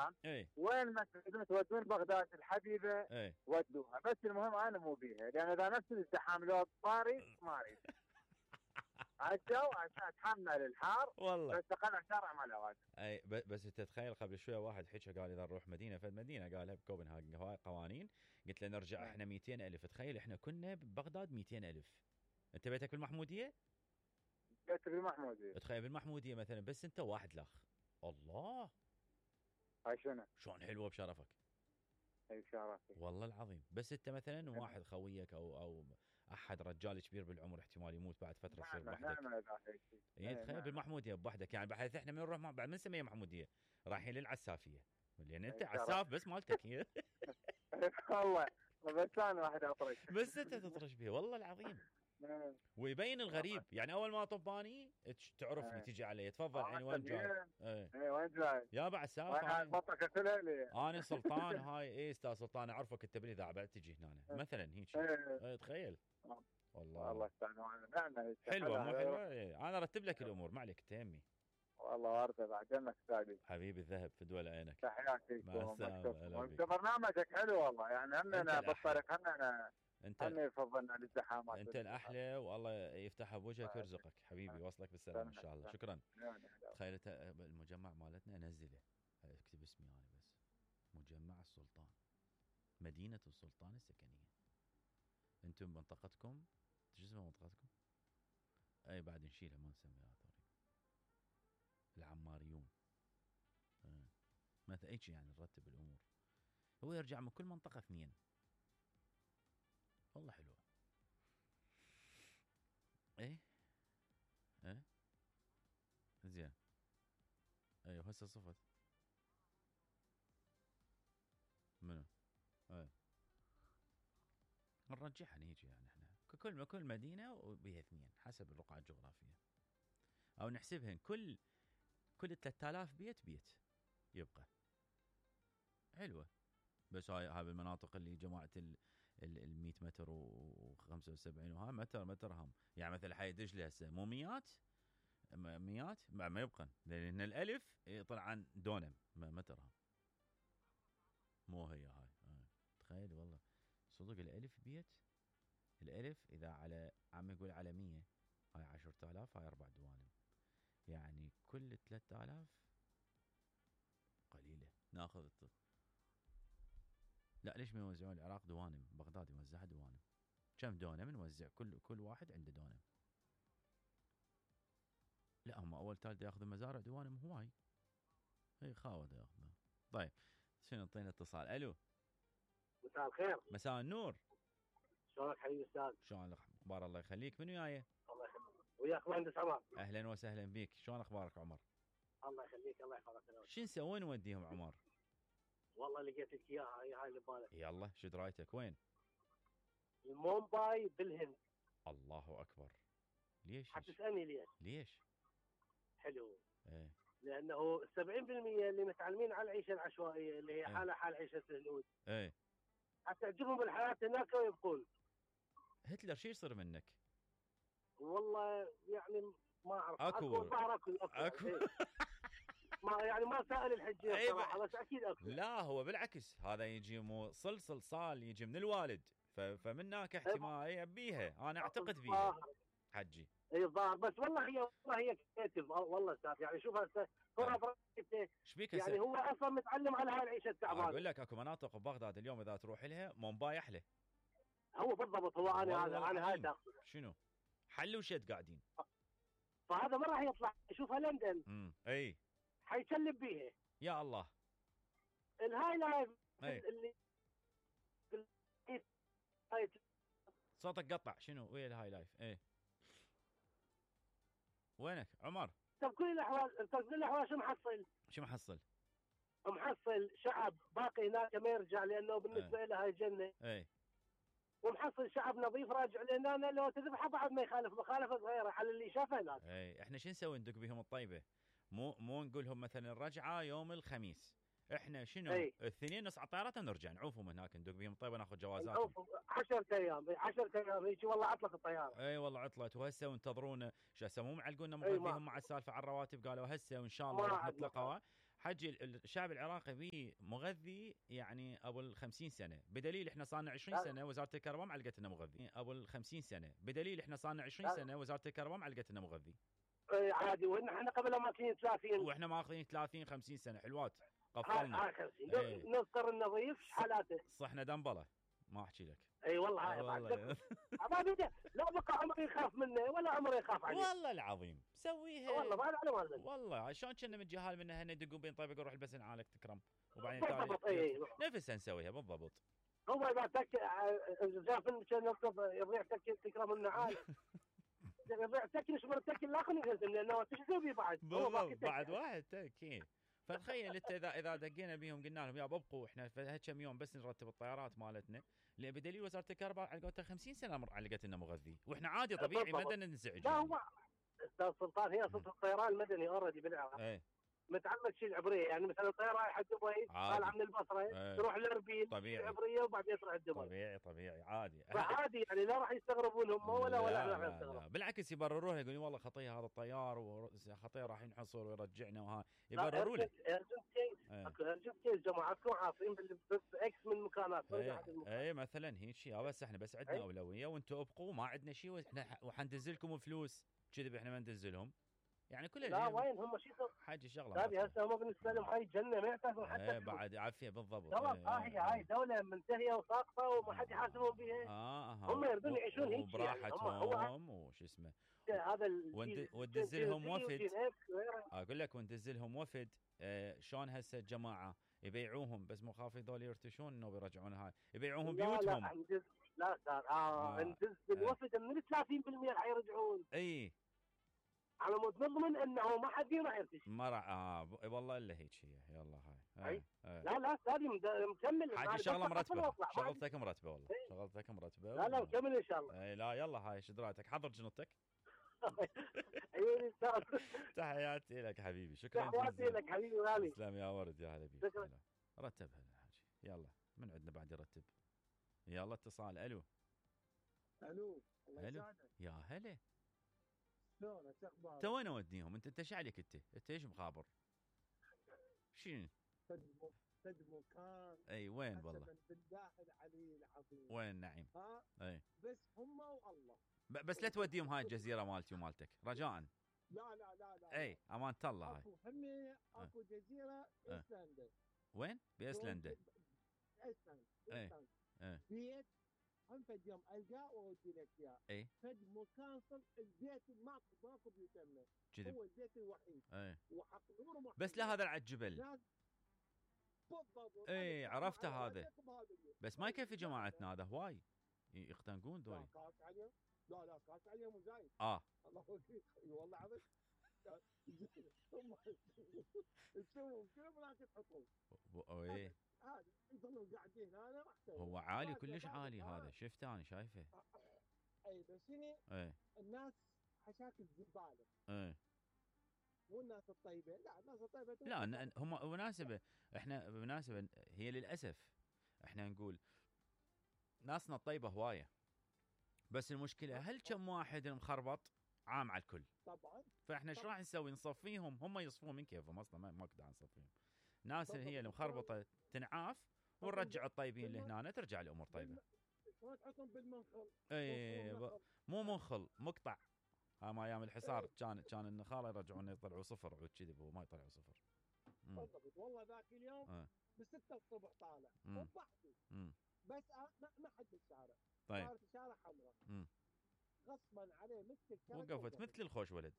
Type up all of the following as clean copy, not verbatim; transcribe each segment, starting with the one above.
الزحام. اي وين ما تودون بغداد الحبيبه اي ودوها، بس المهم انا مو بيها، لان اذا نفس الزحام لو طاري ما اريد. الجو عشان اتحمل الحار، والله. بس اقل شارع ما له واجد. اي بس تتخيل قبل شويه واحد حكى قال اذا نروح مدينه فد مدينه قالها بكوبنهاجن هواي قوانين. قلت له نرجع احنا 200,000. تخيل احنا كنا ببغداد 200,000. انت بيتك بالمحموديه؟ بيتك بالمحموديه. تخيل بالمحموديه مثلا بس انت واحد لاخ. الله هاي شنو؟ شلون حلوه بشرفك. اي شرفي والله العظيم. بس انت مثلا واحد خويك او احد رجال كبير بالعمر احتمال يموت بعد فتره تصير بوحدك. يعني تخيل بالمحموديه بوحدك. يعني بحيث احنا من نروح بعد من نسميها محموديه رايحين للعسافيه، لان انت عساف بس مالتك هي. والله بس انا واحد اطرش. بس انت تطرش بيها والله العظيم. ويبين الغريب. يعني اول ما طباني تعرفني تجي علي تفضل عيني وين جاي. ايه وين جاي يا بعساف هاي بطك كلها لي. انا سلطان هاي. ايه استاذ سلطان اعرفك انت بالاذاعه بعد تجي هنا مثلا هيك. تخيل والله حلوه مو حلوه. إيه. انا ارتب لك الامور ما عليك تهمي. والله وارثه بعد جنك ساقي حبيبي الذهب في دول عينك. تحياتي مع السلامه. انت برنامجك حلو والله، يعني همنا بالطريق همنا انت يفضلنا للزحامات. انت الاحلى والله يفتحها بوجهك ويرزقك حبيبي. وصلك بالسلامه ان شاء الله. شكرا. تخيل المجمع مالتنا انزله اكتب اسمي انا بس. مجمع السلطان، مدينه السلطان السكنيه. انتم منطقتكم شو اسمها منطقتكم؟ اي بعد نشيلها ما نسميها طريق. العماريون. مثلا ايش يعني نرتب الامور. هو يرجع من كل منطقه 2. والله حلوه. ايه زين. ايوه هسه صفت منو؟ نرجعها نيجي يعني احنا كل مدينه وبيها 2 حسب الرقعه الجغرافيه، او نحسبهن كل 3000 بيت يبقى حلوه. بس هاي بالمناطق اللي جماعه ال 100 متر و75 وها متر هم. يعني مثل حي دجله هسه مو ميات ما يبقى، لان الالف يطلع عن دونم متر هم. مو هي هاي. تخيل والله صدق الالف بيت. الالف اذا على عم يقول على 100 هاي 10,000 هاي 4 دوانم. يعني كل 3000 قليله ناخذ لا ليش ما يوزعون العراق دوانم؟ بغداد يوزعها دوانم. كم دونم نوزع كل واحد عنده دونم. لا هم اول تالت ياخذوا مزارع دوانم هواي. هي خاوه ياخذها. طيب شنو نعطينا اتصال. الو مساء الخير. مساء النور. شلونك حبيبي استاذ؟ شلون اخبار؟ الله يخليك. من وياي؟ الله يخليك. وياك مهندس عمر. اهلا وسهلا بك. شلون اخبارك عمر؟ الله يخليك الله يحفظك. شو نسوي نوديهم عمر؟ والله لقيت لك اياها هاي اللي ببالك. يلا شو درايتك وين؟ مومباي بالهند. الله اكبر. ليش؟ حتسالني ليش؟ حلو. ايه لانه 70% اللي متعلمين على العيشه العشوائيه اللي هي حالها حال عيشه الهنود. ايه حتعجبهم الحياه هناك ويبقون. هتلر شو يصير منك؟ والله يعني ما اعرف. اكو إيه. ما يعني ما سائل الحجيه صراحه بس اكيد اكو. لا هو بالعكس هذا يجي مو صلصال يجي من الوالد فمنك احتمال يبيها. انا اعتقد بيها حجي. اي الظاهر بس والله هي كاتب والله استاذ. يعني شوف هسه شبيك يعني هو اصلا متعلم على هاي العيشه التعبانه. اقول لك اكو مناطق ببغداد اليوم اذا تروح لها مومباي احلى. هو بالضبط. هو انا هذا شنو حل وشد قاعدين. فهذا ما راح يطلع يشوفها لندن. اي حيكلم بيها. يا الله الهاي لايف اللي صوتك قطع. شنو ويا الهاي لايف؟ ايه وينك عمر؟ بكل الاحوال شو محصل شعب باقي هناك ما يرجع لانه بالنسبه له هاي جنه. اي ومحصل شعب نظيف راجع لنا لو تذبحه بعد ما يخالف مخالفه صغيره على اللي شافه هناك. اي احنا شو نسوي؟ ندق بهم الطيبه. مو نقول لهم مثلا الرجعه يوم الخميس. احنا شنو الاثنين نصعد طيارات نرجع نعوفهم هناك ندق بهم طيبه ناخذ جوازاتهم. 10 ايام هيك والله عطلت الطياره. اي والله عطلت. وهسه وانتظرونا شو هسه مو معلقونا مغذيهم مع السالفه على الرواتب. قالوا هسه وان شاء الله راح نطلقها حجي الشعب العراقي به مغذي يعني ابو ال50 سنه، بدليل احنا صار لنا 20 سنه وزاره الكهرباء ما علقت لنا مغذي ابو ال50 سنه، بدليل احنا صار لنا 20 سنه وزاره الكهرباء ما علقت لنا مغذي. عادي، احنا قبل ماكلين 30 واحنا ماخذين 30 50 سنه حلوات قفلنا. نذكر النظيف حالاته صحنا دنبله ما احكي لك. اي والله هاي بعد لا بقى عمري يخاف منه ولا عمري يخاف عليه. والله العظيم سويها والله ما على مالك والله. شلون كنا من جهال منها يدقون بين طيبك روح البس نعالك تكرم وبعدين بالضبط. نفسها نسويها بالضبط. هو اذا شاف كان يركض يضيع تكرم النعال يضيع تكل شو تكل لا خلينا ننزل لانه تشذو بي بعد بعد واحد تكين. فتخيل انت اذا دقينا بيهم قلنا لهم يا ابقوا احنا كم يوم بس نرتب الطيارات مالتنا، بدليل وزاره الكهرباء على قولتها 50 سنه علقت لنا مغذي واحنا عادي طبيعي ما بدنا ننزعج. لا هو استاذ سلطان هي سلطه الطيران المدني اوريدي بالعراق متعمد شيء العبريه، يعني مثلا الطياره رايحه دبي طالعه من البصره تروح لاربيل طبيعي العبريه وبعدين تروح دبي طبيعي عادي فعادي يعني لا راح يستغربون هم ولا احنا نستغرب. بالعكس يبرروها يقولون والله خطيه هذا الطيار وخطيه راح ينحصر ويرجعنا وها يبرروا لك. اكو ارجنت كيس جماعتكم عاصين باكس من مكانات اي مثلا هيك شيء بس احنا بس عندنا اولويه وانتم ابقوا ما عندنا شيء واحنا وحندزلكم فلوس كذب احنا ما ندزلهم يعني كلها. لا وين هم شيء حاجه شغله هذه هسه هم بالنسبه لهم هاي جنه ما يحتاجون حتى بعد عافيه بالضبط. هاي دوله منتهيه وساقطه وما حد يحاسبهم بها. هم يريدون يعيشون هيك براحتهم وش اسمه هذا وندز لهم وفد. اقول لك وندز لهم وفد شلون هسه الجماعه يبيعوهم بس مو خاف هذول يرتشون انه بيرجعون هاي يبيعوهم بيوتهم. لا صار ندز بالوفد من 30% راح يرجعون. اي على مود نضمن انه ما حد راح يرتشي ما راح والله الا هيك هي يلا هاي لا لازم مكمل حاجه شغله مرتبه شغلتك مرتبه والله شغلتك مرتبه لا مكمل ان شاء الله. اي لا يلا هاي شدراتك حضر جنطتك. ايوه تحياتي لك حبيبي شكرا تحياتي لك حبيبي غالي تسلم يا ورد يا هلا بيك. رتبها الحاجي يلا من عندنا بعد يرتب. يلا اتصال. الو الله يسعدك. يا هلا شلونك شو اخبارك؟ تو وين اوديهم انت ايش عليك انت ايش مخابر؟ شنو؟ فد مكان. اي وين والله؟ بالله العلي العظيم. وين نعيم؟ اي بس هم والله. بس لا توديهم هاي الجزيره مالتي ومالتك رجاء. لا اي امانه الله هاي. اكو جزيره ايسلندا. وين؟ بايسلندا. ايسلندا. بيت هم فد يوم القاه واودي لك اياه. اي فد مكان البيت ماكو بيوت يمه. هو البيت الوحيد. وحقنور بس لا هذا على الجبل. بالضبط. اي عرفته هذا. بس ما يكفي جماعتنا هذا هواي يختنقون دولي. لا كاس عليهم وزايد. الله يوفقك والله عظيم. هم يسوون كل هناك تحطون. اي هذا يظلون قاعدين انا رحت. هو عالي كلش عالي هذا شفته انا شايفه. اي بس هني الناس حشاكل زباله. مو الناس الطيبه، لا الناس الطيبه لا هم مناسبه. احنا بمناسبه هي للاسف احنا نقول ناسنا الطيبه هوايه بس المشكله هل كم واحد مخربط عام على الكل طبعا. فاحنا ايش راح نسوي؟ نصفيهم هم يصفون من كيفهم اصلا ما كنا نصفيهم. ناس هي المخربطه تنعاف ونرجع الطيبين لهنا ترجع الامور طيبه. ما تحطهم بالمنخل. اي مو منخل مقطع. ما ايام الحصار كان النخاله يرجعون يطلعوا صفر عود كذي وما يطلعوا صفر. بالضبط والله ذاك اليوم ب6 الصبح طالع وبحثي بس ما حد بالشارع. طيب صارت الشارع حمراء غصبا عليه وقفت مثل الخوش ولد.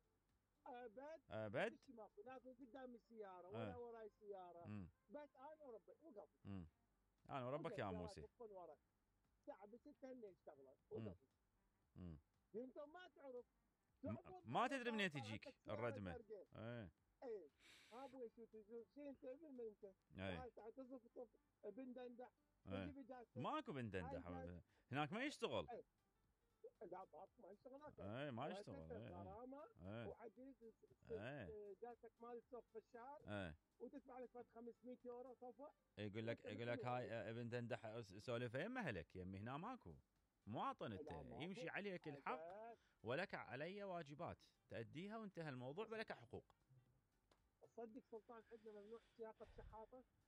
ابد ماكو لا قدام السياره ولا وراي السياره. بس انا وربي وقفت. انا وربك يا موسى. الساعه ب6 الليل اشتغلت وقفت. انتم ما تعرف ما تدري منين تجيك الردمه. اي ابوي شو انت من انت؟ هاي تعال تصف بن دندح. ماكو بن دندح هناك ما يشتغل. لا ما يشتغل. ما يشتغل. غرامه وحجز جاتك مال الصف في الشهر وتدفع لك 500 يورو صفه. يقول لك هاي ابن دندح سولف يمه اهلك يمي هنا ماكو مواطن انت يمشي عليك الحق ولك علي واجبات تأديها وانتهى الموضوع ولك حقوق. تصدق سلطان عندنا ممنوع سياقه شحاطه؟